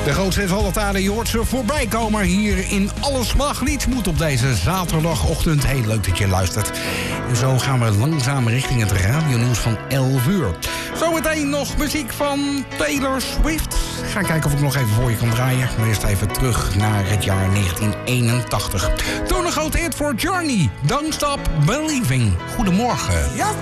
De grootste hit van alle tijden, je hoort ze voorbij komen hier in Alles Mag Niet Moet op deze zaterdagochtend. Heel leuk dat je luistert. En zo gaan we langzaam richting het radionieuws van 11 uur. Zometeen nog muziek van Taylor Swift. Ga kijken of ik nog even voor je kan draaien. Maar eerst even terug naar het jaar 1981. Toen een grote hit voor Journey, Don't Stop Believing. Goedemorgen.